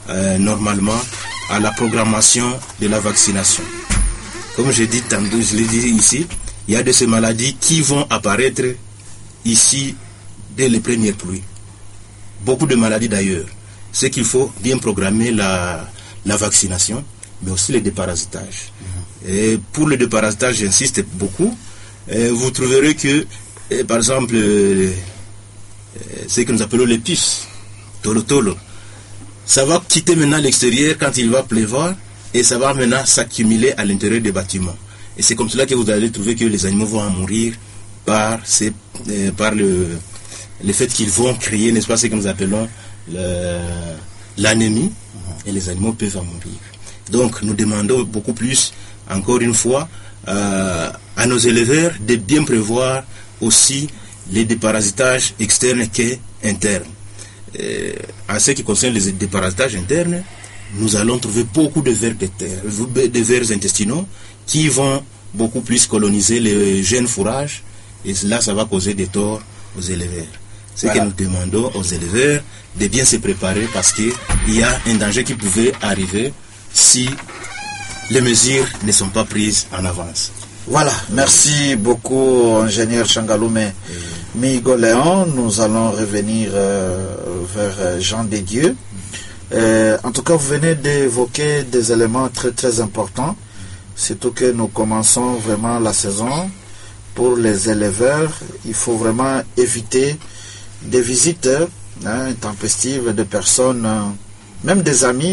normalement à la programmation de la vaccination. Comme je l'ai dit ici, il y a de ces maladies qui vont apparaître ici dès les premières pluies. Beaucoup de maladies d'ailleurs. C'est qu'il faut bien programmer la vaccination, mais aussi le déparasitage. Et pour le déparasitage, j'insiste beaucoup. Vous trouverez que, par exemple, ce que nous appelons les puces, tolo, ça va quitter maintenant l'extérieur quand il va pleuvoir et ça va maintenant s'accumuler à l'intérieur des bâtiments. Et c'est comme cela que vous allez trouver que les animaux vont en mourir par le fait qu'ils vont créer, n'est-ce pas, ce que nous appelons l'anémie, et les animaux peuvent en mourir. Donc nous demandons beaucoup plus, encore une fois, à nos éleveurs de bien prévoir aussi les déparasitages externes qu'internes. En ce qui concerne les déparasitages internes, nous allons trouver beaucoup de vers intestinaux qui vont beaucoup plus coloniser les jeunes fourrages, et là ça va causer des torts aux éleveurs. C'est que nous demandons aux éleveurs de bien se préparer, parce qu'il y a un danger qui pouvait arriver si les mesures ne sont pas prises en avance. Voilà, merci beaucoup, ingénieur Changaloume Migo-Léon. Nous allons revenir vers Jean de Dieu. En tout cas, vous venez d'évoquer des éléments très très importants, surtout que nous commençons vraiment la saison. Pour les éleveurs, il faut vraiment éviter des visites intempestives de personnes, même des amis,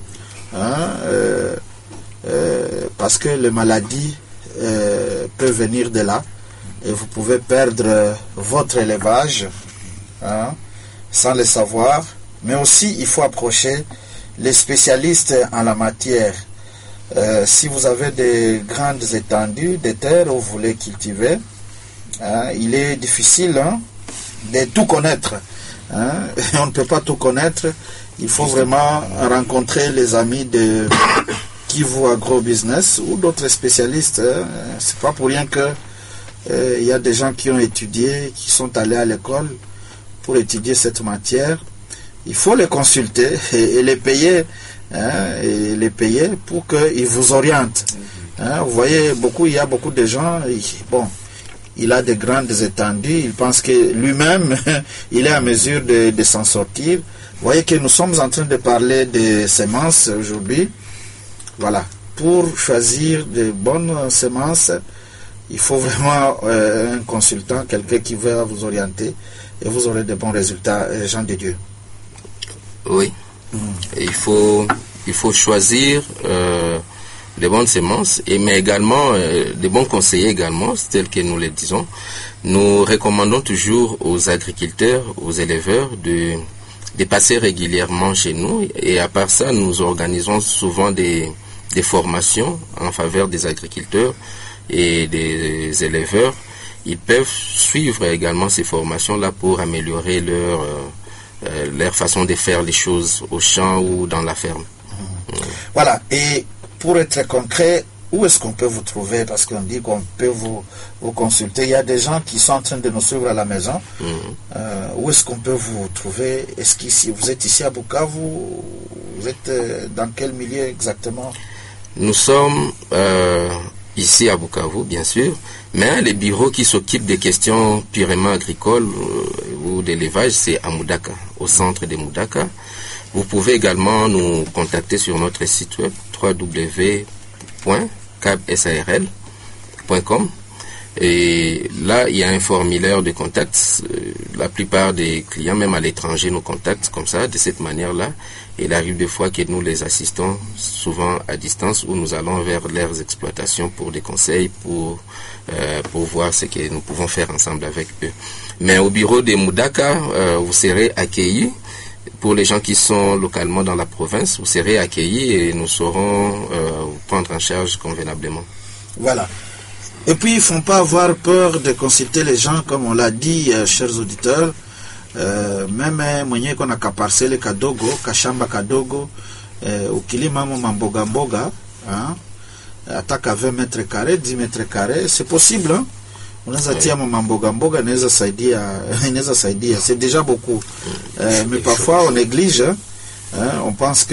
parce que les maladies peuvent venir de là et vous pouvez perdre votre élevage sans le savoir. Mais aussi, il faut approcher les spécialistes en la matière. Si vous avez des grandes étendues de terre où vous voulez cultiver, il est difficile de tout connaître. On ne peut pas tout connaître. Il faut vraiment rencontrer les amis de Kivu Agro-Business ou d'autres spécialistes. C'est pas pour rien que il y a des gens qui ont étudié, qui sont allés à l'école pour étudier cette matière. Il faut les consulter et les payer, pour qu'ils vous orientent. Vous voyez, il y a beaucoup de gens, il a de grandes étendues, il pense que lui-même, il est à mesure de s'en sortir. Vous voyez que nous sommes en train de parler de semences aujourd'hui. Voilà, pour choisir de bonnes semences, il faut vraiment un consultant, quelqu'un qui va vous orienter, et vous aurez de bons résultats, Jean de Dieu. Oui, il faut choisir des bonnes semences, mais également des bons conseillers également, tels que nous le disons. Nous recommandons toujours aux agriculteurs, aux éleveurs de passer régulièrement chez nous, et à part ça, nous organisons souvent des formations en faveur des agriculteurs et des éleveurs. Ils peuvent suivre également ces formations-là pour améliorer leur façon de faire les choses au champ ou dans la ferme. Voilà, et pour être concret, où est-ce qu'on peut vous trouver? Parce qu'on dit qu'on peut vous consulter. Il y a des gens qui sont en train de nous suivre à la maison. Où est-ce qu'on peut vous trouver? Est-ce que vous êtes ici à Bukavu? Vous êtes dans quel milieu exactement? Nous sommes ici à Bukavu, bien sûr, mais les bureaux qui s'occupent des questions purement agricoles ou d'élevage, c'est à Moudaka, au centre de Moudaka. Vous pouvez également nous contacter sur notre site web www.cabsarl.com, et là il y a un formulaire de contact. La plupart des clients, même à l'étranger, nous contactent comme ça, de cette manière-là. Il arrive des fois que nous les assistons, souvent à distance, où nous allons vers leurs exploitations pour des conseils, pour voir ce que nous pouvons faire ensemble avec eux. Mais au bureau de Moudaka, vous serez accueillis. Pour les gens qui sont localement dans la province, vous serez accueillis et nous saurons vous prendre en charge convenablement. Voilà. Et puis, il ne faut pas avoir peur de consulter les gens, comme on l'a dit, chers auditeurs. Même mwenye kona kaparsele kadogo, kashamba kadogo, ukilima mamboga mboga, ataka 20 mètres carrés, 10 mètres carrés, c'est possible, hein? Unaweza tia mamboga mboga, inaweza saidia, c'est déjà beaucoup. Mais parfois on néglige, on pense que